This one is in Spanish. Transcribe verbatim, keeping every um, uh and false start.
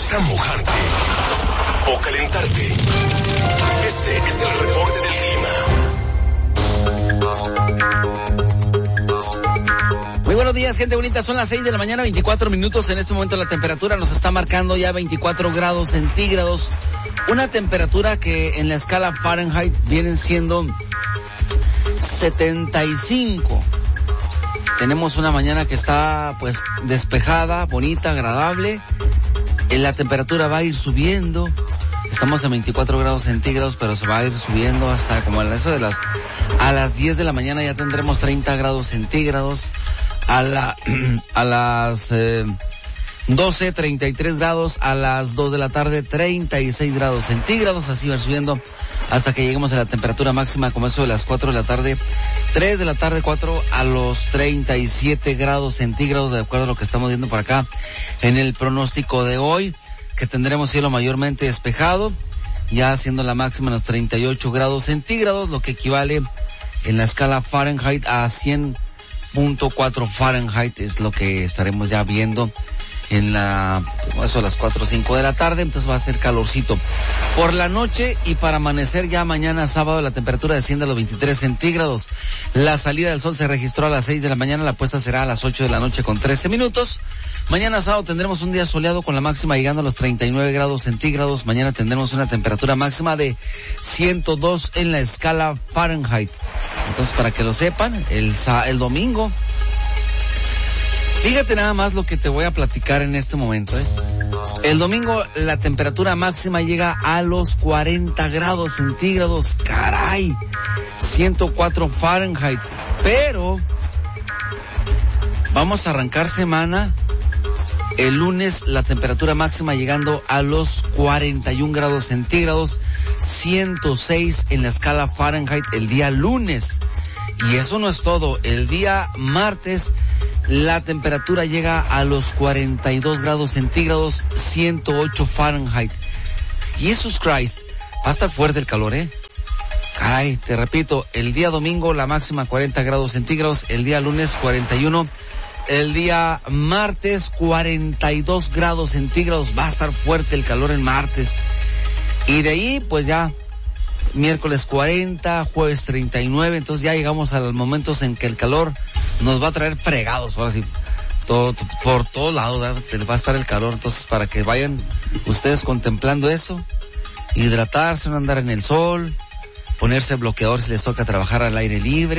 gusta mojarte o calentarte? Este es el reporte del clima. Muy buenos días, gente bonita. Son las seis de la mañana, veinticuatro minutos. En este momento la temperatura nos está marcando ya veinticuatro grados centígrados. Una temperatura que en la escala Fahrenheit vienen siendo setenta y cinco. Tenemos una mañana que está pues despejada, bonita, agradable. La temperatura va a ir subiendo. Estamos en veinticuatro grados centígrados, pero se va a ir subiendo hasta como a eso de las a las diez de la mañana ya tendremos treinta grados centígrados. A la a las eh, doce, treinta y tres grados, a las dos de la tarde treinta y seis grados centígrados, así va subiendo hasta que lleguemos a la temperatura máxima como eso de las cuatro de la tarde, tres de la tarde, cuatro a los treinta y siete grados centígrados, de acuerdo a lo que estamos viendo por acá en el pronóstico de hoy, que tendremos cielo mayormente despejado, ya siendo la máxima en los treinta y ocho grados centígrados, lo que equivale en la escala Fahrenheit a cien punto cuatro Fahrenheit, es lo que estaremos ya viendo en la, eso a las cuatro o cinco de la tarde, entonces va a ser calorcito. Por la noche y para amanecer ya mañana sábado la temperatura desciende a los veintitrés centígrados. La salida del sol se registró a las seis de la mañana, la puesta será a las ocho de la noche con trece minutos. Mañana sábado tendremos un día soleado con la máxima llegando a los treinta y nueve grados centígrados. Mañana tendremos una temperatura máxima de ciento dos en la escala Fahrenheit. Entonces, para que lo sepan, el, el domingo, fíjate nada más lo que te voy a platicar en este momento, ¿eh? El domingo la temperatura máxima llega a los cuarenta grados centígrados. Caray, ciento cuatro Fahrenheit. Pero vamos a arrancar semana el lunes, la temperatura máxima llegando a los cuarenta y un grados centígrados, ciento seis en la escala Fahrenheit el día lunes. Y eso no es todo, el día martes la temperatura llega a los cuarenta y dos grados centígrados, ciento ocho Fahrenheit. Jesus Christ, va a estar fuerte el calor, ¿eh? Caray, te repito, el día domingo la máxima cuarenta grados centígrados, el día lunes cuarenta y uno, el día martes cuarenta y dos grados centígrados, va a estar fuerte el calor el martes. Y de ahí, pues ya, miércoles cuarenta, jueves treinta y nueve, entonces ya llegamos a los momentos en que el calor nos va a traer fregados, ahora sí, todo, por todos lados, ¿verdad? Va a estar el calor, entonces para que vayan ustedes contemplando eso, hidratarse, no andar en el sol, ponerse bloqueador si les toca trabajar al aire libre.